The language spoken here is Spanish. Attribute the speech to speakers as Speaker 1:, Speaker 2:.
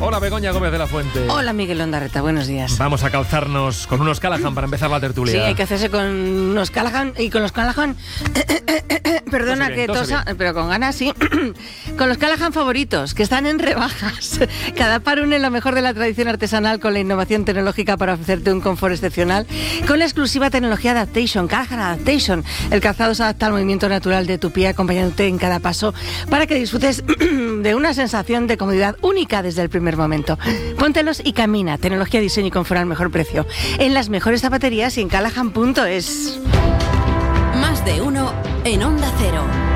Speaker 1: Hola, Begoña Gómez de la Fuente.
Speaker 2: Hola, Miguel Ondarreta, buenos días.
Speaker 1: Vamos a calzarnos con unos Callahan para empezar la tertulia.
Speaker 2: Sí, hay que hacerse con unos Callahan. Y con los Callahan... Perdona
Speaker 1: Tose bien,
Speaker 2: que
Speaker 1: tose
Speaker 2: tosa,
Speaker 1: bien.
Speaker 2: pero con ganas, sí. Con los Callahan favoritos, que están en rebajas. Cada par une lo mejor de la tradición artesanal con la innovación tecnológica para ofrecerte un confort excepcional. Con la exclusiva tecnología Adaptation, Callahan Adaptation. El calzado se adapta al movimiento natural de tu pie, acompañándote en cada paso para que disfrutes de una sensación de comodidad única desde el primer momento. Póntelos y camina. Tecnología, diseño y confort al mejor precio. En las mejores zapaterías y en callahan.es.
Speaker 3: Más de uno en Onda Cero.